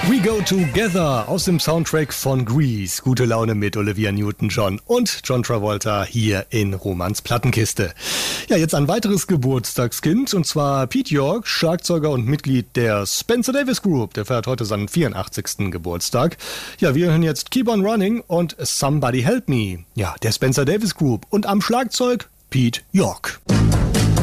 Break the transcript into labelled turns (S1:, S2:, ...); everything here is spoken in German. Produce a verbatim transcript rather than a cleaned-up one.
S1: We Go Together aus dem Soundtrack von Grease. Gute Laune mit Olivia Newton-John und John Travolta hier in Romans Plattenkiste. Ja, jetzt ein weiteres Geburtstagskind, und zwar Pete York, Schlagzeuger und Mitglied der Spencer Davis Group. Der feiert heute seinen vierundachtzigsten Geburtstag. Ja, wir hören jetzt Keep on Running und Somebody Help Me. Ja, der Spencer Davis Group und am Schlagzeug Pete York.